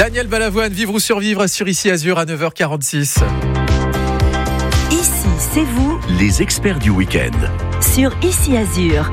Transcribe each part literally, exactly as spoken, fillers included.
Daniel Balavoine, Vivre ou survivre sur Ici Azur à neuf heures quarante-six. Ici, c'est vous. Les experts du week-end. Sur Ici Azur.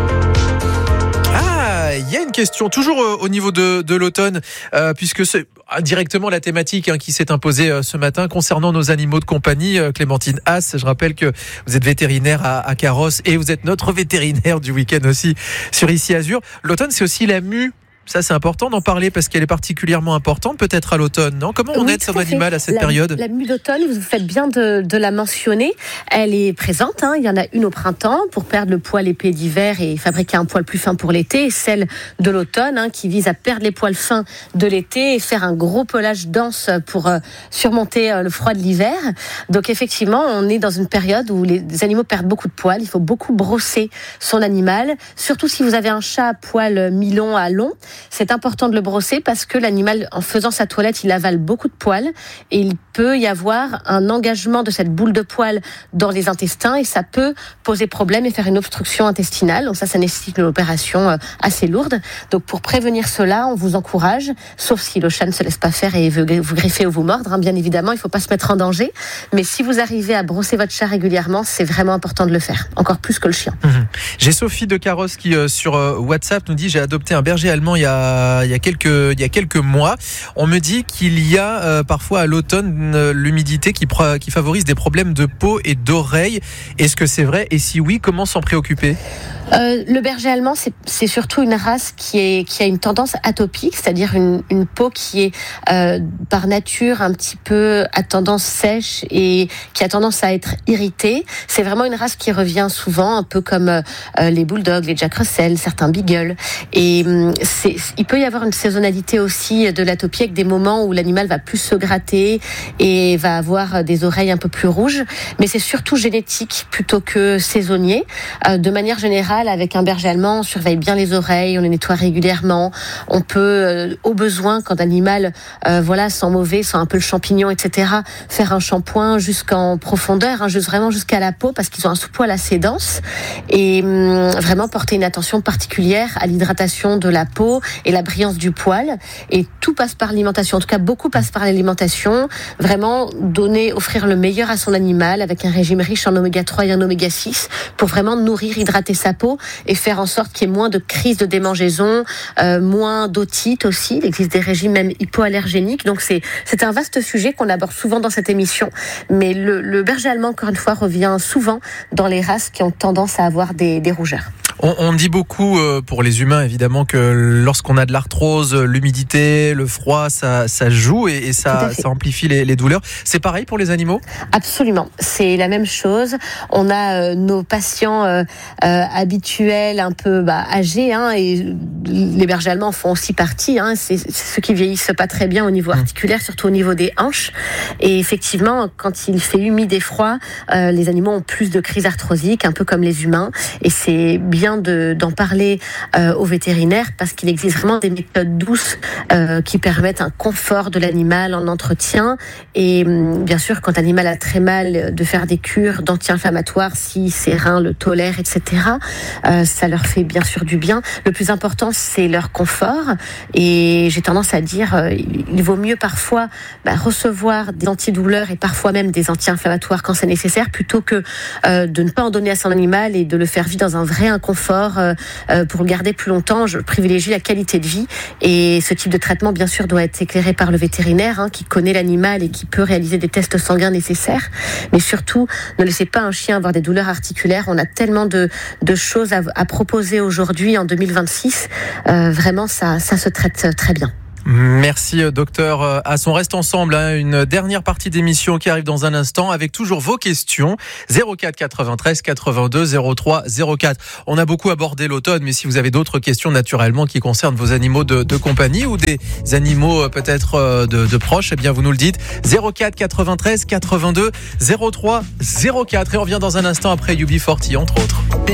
Ah, il y a une question, toujours au niveau de, de l'automne, euh, puisque c'est directement la thématique hein, qui s'est imposée euh, ce matin concernant nos animaux de compagnie. Euh, Clémentine Haas, je rappelle que vous êtes vétérinaire à, à Carros et vous êtes notre vétérinaire du week-end aussi sur Ici Azur. L'automne, c'est aussi la mue. Ça, c'est important d'en parler parce qu'elle est particulièrement importante, peut-être à l'automne, non ? Comment on oui, aide son animal à cette la, période ? La mue d'automne, vous faites bien de, de la mentionner. Elle est présente. Hein. Il y en a une au printemps pour perdre le poil épais d'hiver et fabriquer un poil plus fin pour l'été. Et celle de l'automne hein, qui vise à perdre les poils fins de l'été et faire un gros pelage dense pour euh, surmonter euh, le froid de l'hiver. Donc effectivement, on est dans une période où les animaux perdent beaucoup de poils. Il faut beaucoup brosser son animal. Surtout si vous avez un chat à poil mi-long à long. C'est important de le brosser parce que l'animal, en faisant sa toilette, il avale beaucoup de poils et il peut y avoir un engagement de cette boule de poils dans les intestins et ça peut poser problème et faire une obstruction intestinale. Donc ça, ça nécessite une opération assez lourde. Donc pour prévenir cela, on vous encourage, sauf si le chat ne se laisse pas faire et veut vous griffer ou vous mordre. Hein, bien évidemment, il ne faut pas se mettre en danger. Mais si vous arrivez à brosser votre chat régulièrement, c'est vraiment important de le faire, encore plus que le chien. Mmh. J'ai Sophie de Carros qui, euh, sur euh, WhatsApp, nous dit « J'ai adopté un berger allemand il y a Il y a quelques, il y a quelques mois. On me dit qu'il y a euh, parfois à l'automne euh, l'humidité qui, pro- qui favorise des problèmes de peau et d'oreilles. Est-ce que c'est vrai ? Et si oui, comment s'en préoccuper ? Euh, le berger allemand, c'est, c'est surtout une race qui, est, qui a une tendance atopique, c'est-à-dire une, une peau qui est euh, par nature un petit peu à tendance sèche et qui a tendance à être irritée. C'est vraiment une race qui revient souvent, un peu comme euh, les bulldogs, les Jack Russell, certains beagles. Et c'est, il peut y avoir une saisonnalité aussi de l'atopie avec des moments où l'animal va plus se gratter et va avoir des oreilles un peu plus rouges. Mais c'est surtout génétique plutôt que saisonnier. Euh, de manière générale, avec un berger allemand, on surveille bien les oreilles, on les nettoie régulièrement. On peut, euh, au besoin, quand l'animal euh, voilà, sent mauvais, sent un peu le champignon, et cetera, faire un shampoing jusqu'en profondeur, hein, juste, vraiment jusqu'à la peau, parce qu'ils ont un sous-poil assez dense. Et hum, vraiment porter une attention particulière à l'hydratation de la peau et la brillance du poil. Et tout passe par l'alimentation. En tout cas, beaucoup passe par l'alimentation. Vraiment donner, offrir le meilleur à son animal avec un régime riche en oméga trois et en oméga six pour vraiment nourrir, hydrater sa peau et faire en sorte qu'il y ait moins de crises de démangeaison, euh, moins d'otite aussi. Il existe des régimes même hypoallergéniques. Donc c'est, c'est un vaste sujet qu'on aborde souvent dans cette émission. Mais le, le berger allemand, encore une fois, revient souvent dans les races qui ont tendance à avoir des, des rougeurs. On, on dit beaucoup euh, pour les humains évidemment que lorsqu'on a de l'arthrose, l'humidité, le froid, ça, ça joue et, et ça, ça amplifie les, les douleurs. C'est pareil pour les animaux ? Absolument, c'est la même chose. On a euh, nos patients euh, euh, habituels, un peu bah, âgés, hein, et les bergers allemands font aussi partie. Hein, c'est, c'est ceux qui vieillissent pas très bien au niveau articulaire, surtout au niveau des hanches. Et effectivement, quand il fait humide et froid, euh, les animaux ont plus de crises arthrosiques, un peu comme les humains. Et c'est bien De, d'en parler euh, aux vétérinaires parce qu'il existe vraiment des méthodes douces euh, qui permettent un confort de l'animal en entretien et hum, bien sûr quand l'animal a très mal de faire des cures d'anti-inflammatoires si ses reins le tolèrent, et cetera. Euh, ça leur fait bien sûr du bien. Le plus important c'est leur confort et j'ai tendance à dire euh, il vaut mieux parfois bah, recevoir des antidouleurs et parfois même des anti-inflammatoires quand c'est nécessaire plutôt que euh, de ne pas en donner à son animal et de le faire vivre dans un vrai inconfort fort euh, euh, pour le garder plus longtemps. Je privilégie la qualité de vie et ce type de traitement bien sûr doit être éclairé par le vétérinaire hein, qui connaît l'animal et qui peut réaliser des tests sanguins nécessaires, mais surtout ne laissez pas un chien avoir des douleurs articulaires. On a tellement de, de choses à, à proposer aujourd'hui en deux mille vingt-six, euh, vraiment ça, ça se traite très bien. Merci docteur Haas. On reste ensemble, hein, une dernière partie d'émission qui arrive dans un instant avec toujours vos questions. zéro quatre quatre-vingt-treize quatre-vingt-deux zéro trois zéro quatre. On a beaucoup abordé l'automne, mais si vous avez d'autres questions naturellement qui concernent vos animaux de, de compagnie ou des animaux peut-être de, de proches, eh bien vous nous le dites. zéro quatre quatre-vingt-treize quatre-vingt-deux zéro trois zéro quatre. Et on revient dans un instant après U B quarante entre autres.